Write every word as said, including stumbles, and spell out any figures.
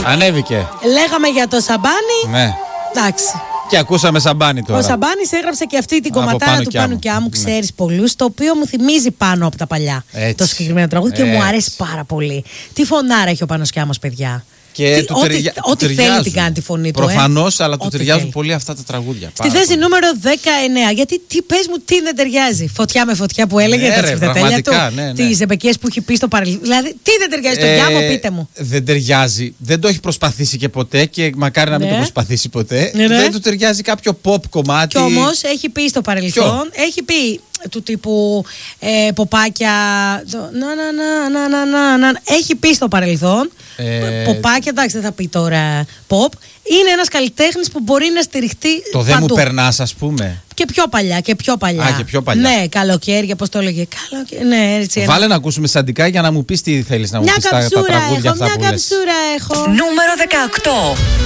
Ανέβηκε. Λέγαμε για το Σαμπάνι. Ναι. Εντάξει. Και ακούσαμε Σαμπάνι τώρα. Ο Σαμπάνης έγραψε και αυτή την Από κομματάρα πάνω του κι Πάνου άμμο. και Άμμου, Ναι. ξέρεις πολλούς, το οποίο μου θυμίζει Πάνω από τα παλιά. Έτσι. Το συγκεκριμένο τραγούδι και μου Έτσι. αρέσει πάρα πολύ. Τι φωνάρα έχει ο Πάνος και Άμμος, παιδιά. Και Τι- του ό,τι- ταιριά- του ό,τι θέλει ταιριάζουν. την κάνει τη φωνή του. Προφανώς, ε. αλλά του Ό,τι ταιριάζουν θέλει. πολύ αυτά τα τραγούδια. Στη θέση νούμερο δεκαεννέα. Γιατί τι πες μου, τι δεν ταιριάζει. Φωτιά με φωτιά που έλεγε Ναι, τα ρε, τσιφτετέλια του. πραγματικά, ναι, ναι. Τις επαικίες που έχει πει στο παρελθόν. Δηλαδή, τι δεν ταιριάζει στο Γιάμο, πείτε μου. Δεν ταιριάζει. Δεν το έχει προσπαθήσει και ποτέ και μακάρι να μην Ναι. το προσπαθήσει ποτέ. Ναι, ναι. Δεν του ταιριάζει κάποιο pop κομμάτι. Κι όμως έχει πει στο παρελθόν, έχει πει του τύπου ε, ποπάκια. το Να, να, να, να, να, να, να. Έχει πει στο παρελθόν. Ε, Ποπάκια, εντάξει, δεν θα πει τώρα pop. Είναι ένας καλλιτέχνης που μπορεί να στηριχτεί. Το δεν μου παντού. περνάς, ας πούμε. Και πιο παλιά, και πιο παλιά. Α, και πιο παλιά. Ναι, καλοκαίρια, πώς το έλεγε. Καλοκαίρι, ναι, έτσι. ένα- Βάλε να ακούσουμε σαντικά για να μου πεις τι θέλεις να μου Μια πεις τα, τα καψούρα τραγούδια έχω, αυτά μια που λες. καψούρα έχω. Νούμερο δεκαοκτώ.